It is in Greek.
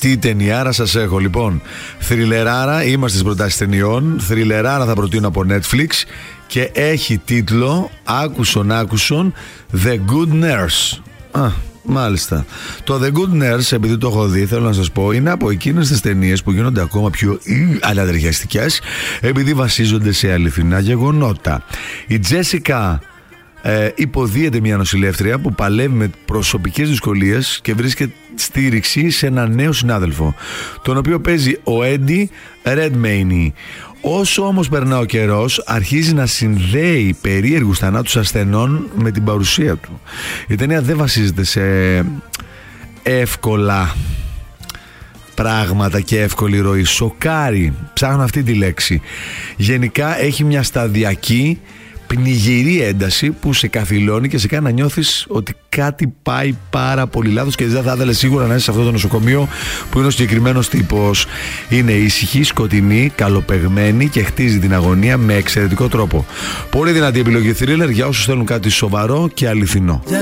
Τι ταινιάρα σας έχω λοιπόν. Θριλεράρα, είμαστε στις προτάσεις ταινιών. Θριλεράρα θα προτείνω από Netflix και έχει τίτλο, άκουσον, The Good Nurse. Μάλιστα. Το The Good Nurse, επειδή το έχω δει, θέλω να σας πω, είναι από εκείνες τις ταινίες που γίνονται ακόμα πιο αναδρεχιαστικές, επειδή βασίζονται σε αληθινά γεγονότα. Η Τζέσικα υποδίεται μια νοσηλεύτρια που παλεύει με προσωπικές δυσκολίες και βρίσκεται στήριξη σε ένα νέο συνάδελφο, τον οποίο παίζει ο Έντι Ρεντμέινι. Όσο όμως περνά ο καιρός, αρχίζει να συνδέει περίεργους θανάτους ασθενών με την παρουσία του. Η ταινία δεν βασίζεται σε εύκολα πράγματα και εύκολη ροή. Σοκάρει, ψάχνω αυτή τη λέξη. Γενικά έχει μια σταδιακή πνιγυρή ένταση που σε καθυλώνει και σε κάνει να νιώθεις ότι κάτι πάει πάρα πολύ λάθος και δεν θα ήθελες σίγουρα να είσαι σε αυτό το νοσοκομείο που είναι ο συγκεκριμένος τύπος. Είναι ήσυχη, σκοτεινή, καλοπεγμένη και χτίζει την αγωνία με εξαιρετικό τρόπο. Πολύ δυνατή επιλογή thriller για όσους θέλουν κάτι σοβαρό και αληθινό.